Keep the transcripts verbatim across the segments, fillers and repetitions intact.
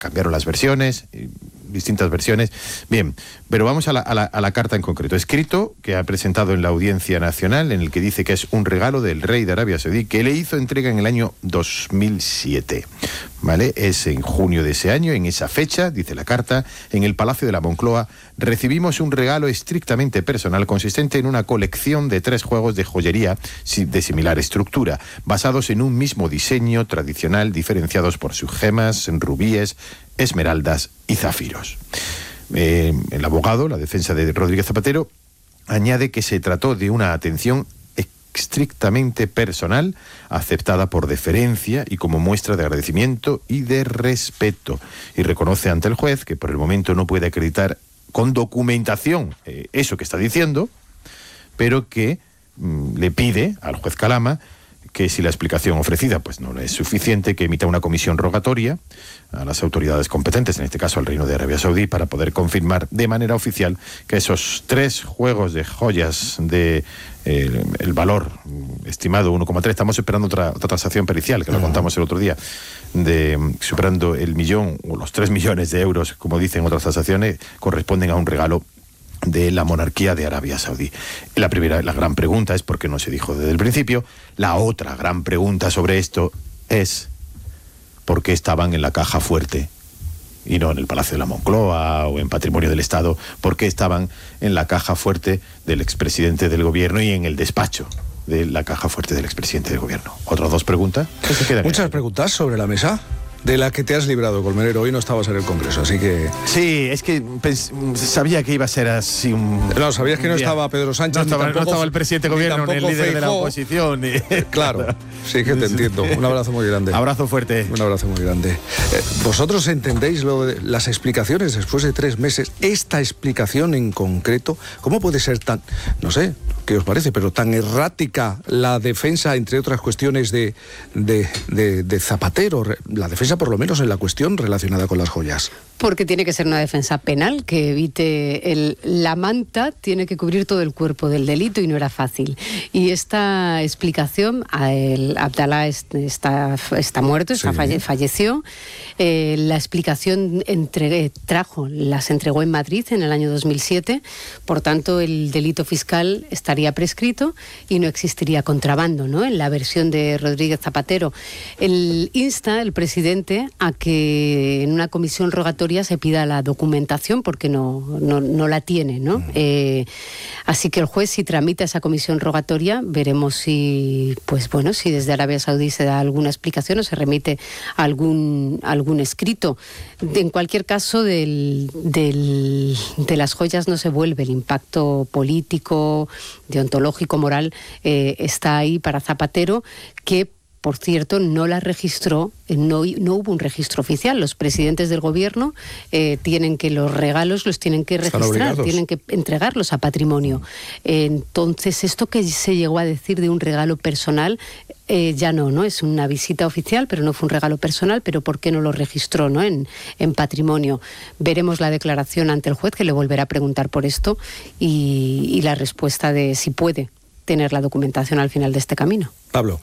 cambiaron las versiones, distintas versiones. Bien, pero vamos a la, a, la, a la carta en concreto. Escrito que ha presentado en la Audiencia Nacional, en el que dice que es un regalo del rey de Arabia Saudí, que le hizo entrega en el año dos mil siete. ¿Vale? Es en junio de ese año, en esa fecha, dice la carta, en el Palacio de la Moncloa, recibimos un regalo estrictamente personal consistente en una colección de tres juegos de joyería de similar estructura, basados en un mismo diseño tradicional, diferenciados por sus gemas, rubíes, esmeraldas y zafiros. Eh, el abogado, la defensa de Rodríguez Zapatero, añade que se trató de una atención estrictamente personal, aceptada por deferencia y como muestra de agradecimiento y de respeto, y reconoce ante el juez que por el momento no puede acreditar con documentación eh, eso que está diciendo, pero que mm, le pide al juez Calama que si la explicación ofrecida pues no es suficiente, que emita una comisión rogatoria a las autoridades competentes, en este caso al Reino de Arabia Saudí, para poder confirmar de manera oficial que esos tres juegos de joyas de eh, el valor estimado uno coma tres, estamos esperando otra, otra transacción pericial, que lo contamos el otro día, de superando el millón o los tres millones de euros, como dicen otras transacciones, corresponden a un regalo de la monarquía de Arabia Saudí. La primera, la gran pregunta es por qué no se dijo desde el principio. La otra gran pregunta sobre esto es por qué estaban en la caja fuerte y no en el Palacio de la Moncloa o en Patrimonio del Estado, por qué estaban en la caja fuerte del expresidente del gobierno y en el despacho de la caja fuerte del expresidente del gobierno. Otras dos preguntas. ¿Qué se quedan? Muchas preguntas sobre la mesa. De la que te has librado, Colmenero. Hoy no estabas en el Congreso, así que... Sí, es que pens- sabía que iba a ser así un... No, sabías que no día. estaba Pedro Sánchez, no estaba, ni tampoco, no estaba el presidente de gobierno, ni, ni el líder Feijóo de la oposición. Ni... Claro, sí que te entiendo. Un abrazo muy grande. Abrazo fuerte. Un abrazo muy grande. Eh, ¿Vosotros entendéis lo de las explicaciones después de tres meses? Esta explicación en concreto, ¿cómo puede ser tan, no sé, qué os parece, pero tan errática la defensa, entre otras cuestiones, de, de, de, de Zapatero? La defensa, por lo menos, en la cuestión relacionada con las joyas. Porque tiene que ser una defensa penal que evite el, la manta, tiene que cubrir todo el cuerpo del delito y no era fácil. Y esta explicación, el Abdalá está, está muerto, está, sí. falleció. Eh, la explicación entre, trajo, las entregó en Madrid en el año dos mil siete, por tanto el delito fiscal estaría prescrito y no existiría contrabando, ¿no? En la versión de Rodríguez Zapatero. El insta, el presidente, a que en una comisión rogatoria se pida la documentación porque no, no, no la tiene, ¿no? Uh-huh. Eh, así que el juez, si tramita esa comisión rogatoria, veremos si, pues bueno, si desde Arabia Saudí se da alguna explicación o se remite a algún, algún escrito. De, en cualquier caso, del, del, de las joyas no se vuelve. El impacto político, deontológico, moral, eh, está ahí para Zapatero, que por cierto, no la registró, no, no hubo un registro oficial. Los presidentes del gobierno eh, tienen que, los regalos los tienen que registrar, tienen que entregarlos a patrimonio. Eh, entonces, esto que se llegó a decir de un regalo personal, eh, ya no, ¿no? Es una visita oficial, pero no fue un regalo personal, pero ¿por qué no lo registró, ¿no? en, en patrimonio? Veremos la declaración ante el juez, que le volverá a preguntar por esto, y, y la respuesta de si puede tener la documentación al final de este camino. Pablo.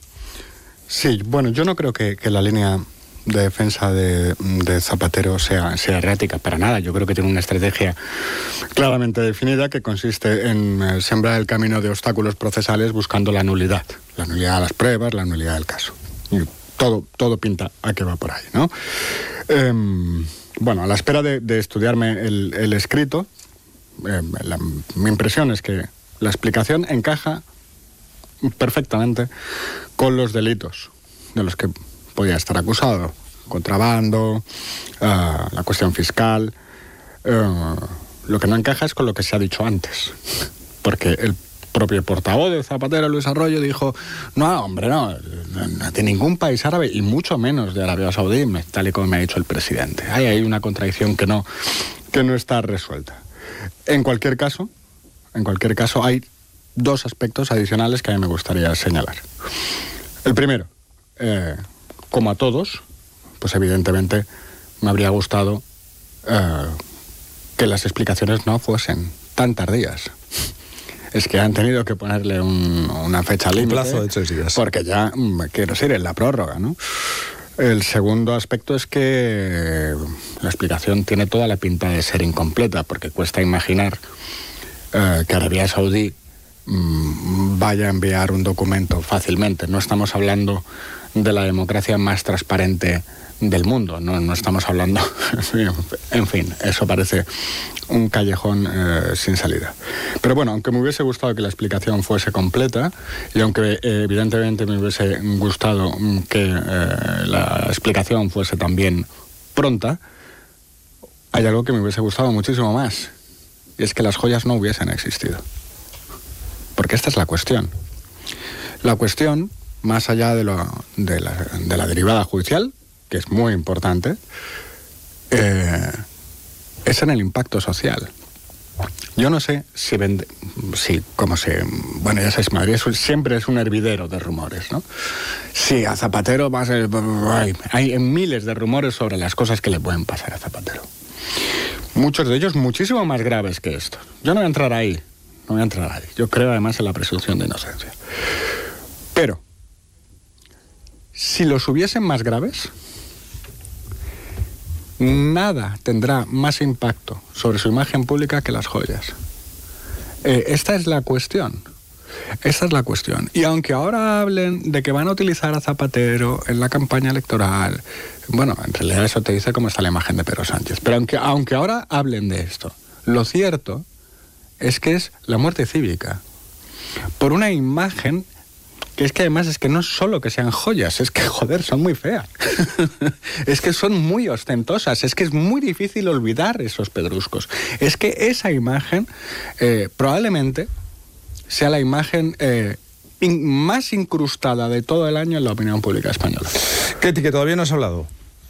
Sí, bueno, yo no creo que, que la línea de defensa de, de Zapatero sea, sea errática, para nada. Yo creo que tiene una estrategia claramente definida que consiste en eh, sembrar el camino de obstáculos procesales buscando la nulidad. La nulidad de las pruebas, la nulidad del caso. Y todo, todo pinta a que va por ahí, ¿no? Eh, bueno, a la espera de, de estudiarme el, el escrito, eh, la, mi impresión es que la explicación encaja perfectamente con los delitos de los que podía estar acusado. Contrabando, uh, la cuestión fiscal. Uh, lo que no encaja es con lo que se ha dicho antes. Porque el propio portavoz de Zapatero, Luis Arroyo, dijo: no, hombre, no, de ningún país árabe, y mucho menos de Arabia Saudí, tal y como me ha dicho el presidente. Hay ahí una contradicción que no, que no está resuelta. En cualquier caso, en cualquier caso, hay dos aspectos adicionales que a mí me gustaría señalar. El primero, eh, como a todos, pues evidentemente me habría gustado eh, que las explicaciones no fuesen tan tardías. Es que han tenido que ponerle un, una fecha límite. Un plazo de tres días. Porque ya quiero ir en la prórroga, ¿no? El segundo aspecto es que la explicación tiene toda la pinta de ser incompleta, porque cuesta imaginar eh, que Arabia Saudí mmm, vaya a enviar un documento fácilmente. No estamos hablando de la democracia más transparente del mundo, no, no estamos hablando... En fin, eso parece un callejón eh, sin salida. Pero bueno, aunque me hubiese gustado que la explicación fuese completa, y aunque eh, evidentemente me hubiese gustado que eh, la explicación fuese también pronta, hay algo que me hubiese gustado muchísimo más, y es que las joyas no hubiesen existido. Porque esta es la cuestión. La cuestión, más allá de, lo, de, la, de la derivada judicial, que es muy importante, eh, es en el impacto social. Yo no sé si vende, si, como se, bueno, ya sabéis, Madrid es, siempre es un hervidero de rumores, ¿no? Sí, a Zapatero va a ser, hay, hay miles de rumores sobre las cosas que le pueden pasar a Zapatero. Muchos de ellos muchísimo más graves que esto. Yo no voy a entrar ahí, no voy a entrar ahí. Yo creo además en la presunción de inocencia. Pero, si los hubiesen más graves, nada tendrá más impacto sobre su imagen pública que las joyas. Eh, esta es la cuestión. Esta es la cuestión. Y aunque ahora hablen de que van a utilizar a Zapatero en la campaña electoral, bueno, en realidad eso te dice cómo está la imagen de Pedro Sánchez. Pero aunque, aunque ahora hablen de esto, lo cierto es que es la muerte cívica. Por una imagen que es que además es que no solo que sean joyas, es que, joder, son muy feas. Es que son muy ostentosas, es que es muy difícil olvidar esos pedruscos. Es que esa imagen eh, probablemente sea la imagen eh, in, más incrustada de todo el año en la opinión pública española. Ketty, que todavía no has hablado.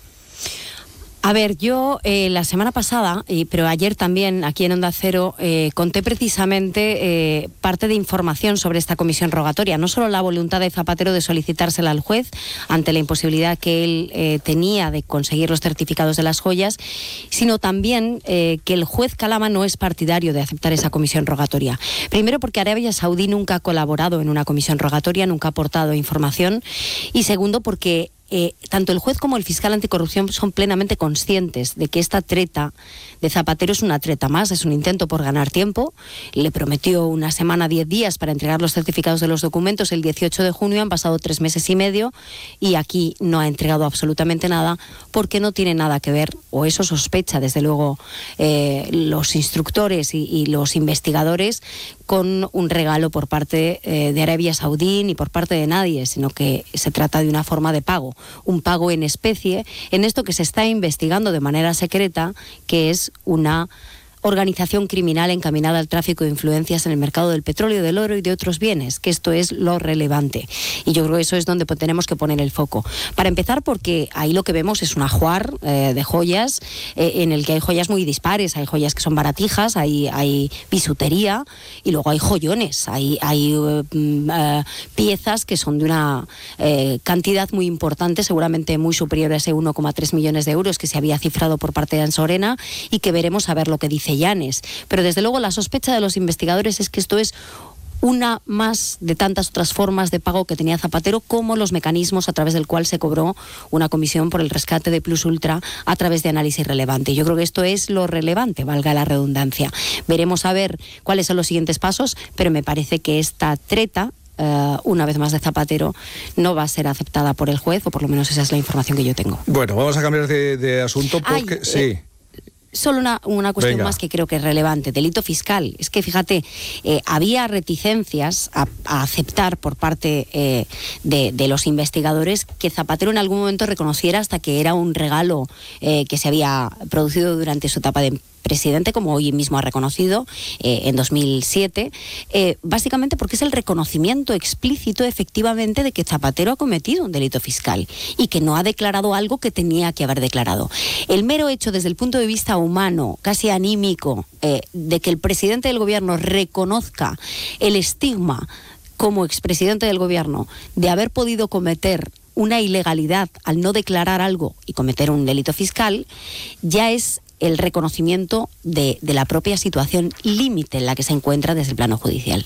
A ver, yo eh, la semana pasada, y, pero ayer también aquí en Onda Cero, eh, conté precisamente eh, parte de información sobre esta comisión rogatoria. No solo la voluntad de Zapatero de solicitársela al juez ante la imposibilidad que él eh, tenía de conseguir los certificados de las joyas, sino también eh, que el juez Calama no es partidario de aceptar esa comisión rogatoria. Primero porque Arabia Saudí nunca ha colaborado en una comisión rogatoria, nunca ha aportado información. Y segundo porque Eh, tanto el juez como el fiscal anticorrupción son plenamente conscientes de que esta treta de Zapatero es una treta más, es un intento por ganar tiempo. Le prometió una semana, diez días para entregar los certificados de los documentos el dieciocho de junio, han pasado tres meses y medio y aquí no ha entregado absolutamente nada porque no tiene nada que ver, o eso sospecha desde luego eh, los instructores y, y los investigadores, con un regalo por parte eh, de Arabia Saudí ni por parte de nadie, sino que se trata de una forma de pago. Un pago en especie en esto que se está investigando de manera secreta, que es una organización criminal encaminada al tráfico de influencias en el mercado del petróleo, del oro y de otros bienes, que esto es lo relevante. Y yo creo que eso es donde tenemos que poner el foco. Para empezar, porque ahí lo que vemos es un ajuar eh, de joyas, eh, en el que hay joyas muy dispares, hay joyas que son baratijas, hay, hay bisutería y luego hay joyones, hay, hay uh, uh, piezas que son de una eh, cantidad muy importante, seguramente muy superior a ese uno coma tres millones de euros que se había cifrado por parte de Ansorena y que veremos a ver lo que dice Llanes. Pero desde luego la sospecha de los investigadores es que esto es una más de tantas otras formas de pago que tenía Zapatero, como los mecanismos a través del cual se cobró una comisión por el rescate de Plus Ultra a través de análisis relevante. Yo creo que esto es lo relevante, valga la redundancia. Veremos a ver cuáles son los siguientes pasos, pero me parece que esta treta, Uh, una vez más de Zapatero, no va a ser aceptada por el juez, o por lo menos esa es la información que yo tengo. Bueno, vamos a cambiar de, de asunto porque... Ay, sí. Eh, Solo una, una cuestión Venga. más que creo que es relevante. Delito fiscal. Es que, fíjate, eh, había reticencias a, a aceptar por parte eh, de, de los investigadores que Zapatero en algún momento reconociera hasta que era un regalo eh, que se había producido durante su etapa de presidente, como hoy mismo ha reconocido eh, en dos mil siete, eh, básicamente porque es el reconocimiento explícito efectivamente de que Zapatero ha cometido un delito fiscal y que no ha declarado algo que tenía que haber declarado. El mero hecho desde el punto de vista humano, casi anímico, eh, de que el presidente del gobierno reconozca el estigma como expresidente del gobierno de haber podido cometer una ilegalidad al no declarar algo y cometer un delito fiscal, ya es el reconocimiento de, de la propia situación límite en la que se encuentra desde el plano judicial.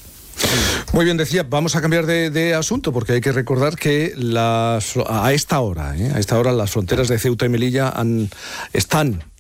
Muy bien, decía, vamos a cambiar de, de asunto porque hay que recordar que las, a esta hora, ¿eh? a esta hora las fronteras de Ceuta y Melilla han, están